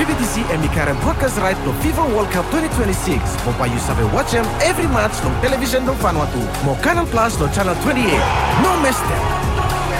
PBTC and Mikara broadcast right to FIFA World Cup 2026. Mopa you sabe watch them every match on television no Vanuatu. Mo Canal Plus no channel 28. No miss them.